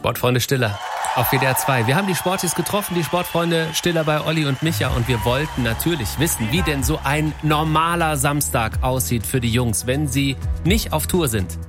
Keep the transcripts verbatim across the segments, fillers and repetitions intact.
Sportfreunde Stiller auf W D R zwei. Wir haben die Sportis getroffen, die Sportfreunde Stiller bei Olli und Micha, und wir wollten natürlich wissen, wie denn so ein normaler Samstag aussieht für die Jungs, wenn sie nicht auf Tour sind.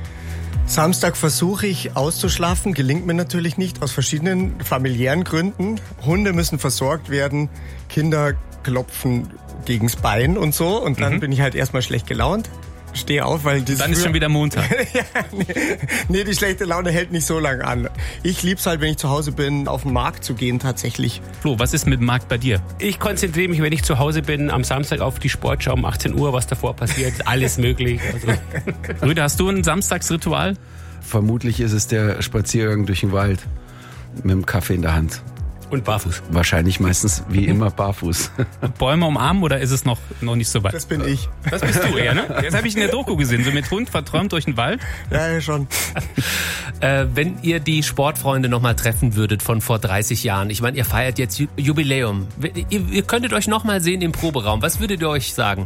Samstag versuche ich auszuschlafen, gelingt mir natürlich nicht, aus verschiedenen familiären Gründen. Hunde müssen versorgt werden, Kinder klopfen gegens Bein und so, und dann mhm. bin ich halt erstmal schlecht gelaunt. Stehe auf, weil das Dann ist schon wieder Montag. ja, nee, nee, die schlechte Laune hält nicht so lange an. Ich lieb's halt, wenn ich zu Hause bin, auf den Markt zu gehen tatsächlich. Flo, was ist mit dem Markt bei dir? Ich konzentriere mich, wenn ich zu Hause bin, am Samstag auf die Sportschau um achtzehn Uhr, was davor passiert. Alles möglich. Also. Rüde, hast du ein Samstagsritual? Vermutlich ist es der Spaziergang durch den Wald mit dem Kaffee in der Hand. Und barfuß. Wahrscheinlich meistens wie immer barfuß. Bäume umarmen, oder ist es noch, noch nicht so weit? Das bin ich. Das bist du eher, ne? Das habe ich in der Doku gesehen, so mit Hund verträumt durch den Wald. Ja, ja schon. Äh, wenn ihr die Sportfreunde nochmal treffen würdet von vor dreißig Jahren, ich meine, ihr feiert jetzt Ju- Jubiläum, ihr, ihr könntet euch nochmal sehen im Proberaum, was würdet ihr euch sagen?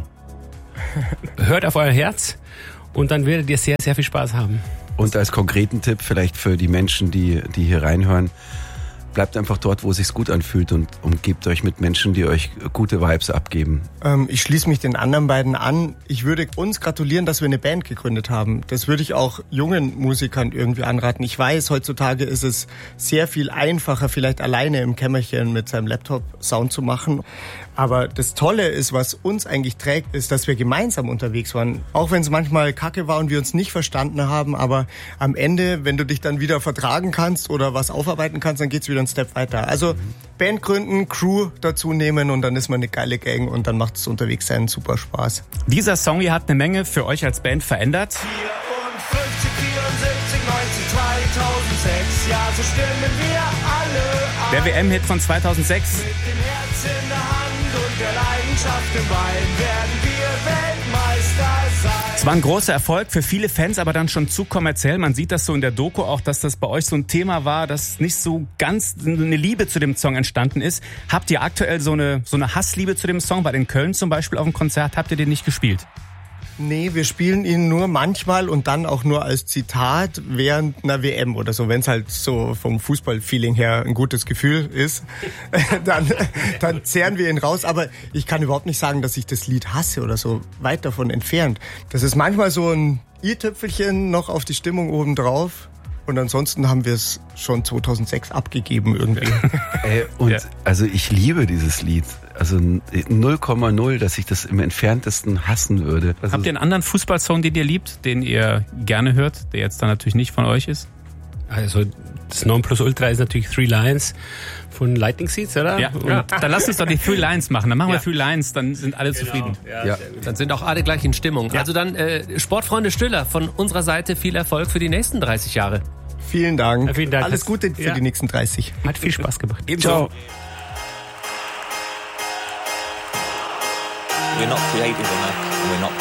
Hört auf euer Herz und dann werdet ihr sehr, sehr viel Spaß haben. Und als konkreten Tipp vielleicht für die Menschen, die, die hier reinhören: Bleibt einfach dort, wo es sich gut anfühlt, und umgebt euch mit Menschen, die euch gute Vibes abgeben. Ähm, ich schließe mich den anderen beiden an. Ich würde uns gratulieren, dass wir eine Band gegründet haben. Das würde ich auch jungen Musikern irgendwie anraten. Ich weiß, heutzutage ist es sehr viel einfacher, vielleicht alleine im Kämmerchen mit seinem Laptop Sound zu machen. Aber das Tolle ist, was uns eigentlich trägt, ist, dass wir gemeinsam unterwegs waren. Auch wenn es manchmal kacke war und wir uns nicht verstanden haben, aber am Ende, wenn du dich dann wieder vertragen kannst oder was aufarbeiten kannst, dann geht's wieder einen Step weiter. Also Band gründen, Crew dazu nehmen, und dann ist man eine geile Gang, und dann macht es unterwegs sein super Spaß. Dieser Song hier hat eine Menge für euch als Band verändert. vierundfünfzig, vierundsiebzig, neunzig, zweitausendsechs, ja, so stimmen wir alle an. Der W M-Hit von zweitausendsechs. Mit dem Herz in der Hand und der Leidenschaft im Bein werden wir Weltmeister sein. Es war ein großer Erfolg für viele Fans, aber dann schon zu kommerziell. Man sieht das so in der Doku auch, dass das bei euch so ein Thema war, dass nicht so ganz eine Liebe zu dem Song entstanden ist. Habt ihr aktuell so eine, so eine Hassliebe zu dem Song? Weil in Köln zum Beispiel auf dem Konzert habt ihr den nicht gespielt? Nee, wir spielen ihn nur manchmal und dann auch nur als Zitat während einer W M oder so. Wenn es halt so vom Fußballfeeling her ein gutes Gefühl ist, dann, dann zehren wir ihn raus. Aber ich kann überhaupt nicht sagen, dass ich das Lied hasse oder so, weit davon entfernt. Das ist manchmal so ein i-Tüpfelchen noch auf die Stimmung obendrauf. Und ansonsten haben wir es schon zweitausendsechs abgegeben irgendwie. Ey, und Ja. also ich liebe dieses Lied. Also null Komma null, dass ich das im Entferntesten hassen würde. Also Habt ihr einen anderen Fußballsong, den ihr liebt, den ihr gerne hört, der jetzt dann natürlich nicht von euch ist? Also das Nonplusultra ist natürlich Three Lions von Lightning Seeds, oder? Ja, und dann lasst uns doch die Three Lions machen. Dann machen Ja. wir Three Lions, dann sind alle zufrieden. ja. Dann sind auch alle gleich in Stimmung. Also dann, äh, Sportfreunde Stiller, von unserer Seite viel Erfolg für die nächsten dreißig Jahre. Vielen Dank. Ja, vielen Dank. Alles Gute für Ja. die nächsten dreißig. Hat viel Spaß gemacht. Ciao. We're not creative enough, and we're not